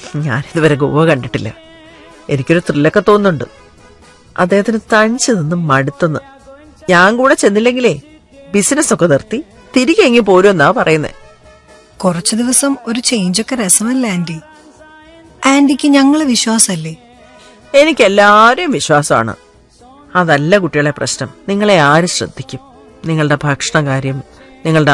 ഞാനിതുവരെ ഗോവ കണ്ടിട്ടില്ല. എനിക്കൊരു ത്രില്ലൊക്കെ തോന്നുന്നുണ്ട്. അദ്ദേഹത്തിന് തനിച്ചു നിന്നും മടുത്തെന്ന്. ഞാൻ കൂടെ ചെന്നില്ലെങ്കിലേ ബിസിനസ് ഒക്കെ നിർത്തി തിരികെ എങ്ങി പോരുമെന്നാ പറയുന്നേ. കുറച്ചു ദിവസം ഒരു ചേഞ്ചൊക്കെ രസമല്ലേ ആന്റി? ആന്റിക്ക് ഞങ്ങളെ വിശ്വാസല്ലേ? എനിക്കെല്ലാരെയും വിശ്വാസമാണ്. അതല്ല കുട്ടികളെ പ്രശ്നം. നിങ്ങളെ ആര് ശ്രദ്ധിക്കും? നിങ്ങളുടെ ഭക്ഷണ കാര്യം, നിങ്ങളുടെ